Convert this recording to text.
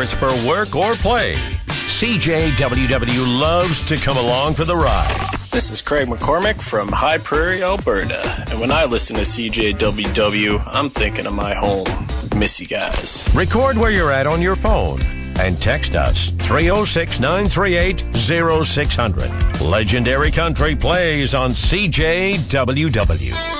it's for work or play, CJWW loves to come along for the ride. This is Craig McCormick from High Prairie, Alberta. And when I listen to CJWW, I'm thinking of my home. Miss you guys. Record where you're at on your phone and text us 306-938-0600. Legendary Country plays on CJWW.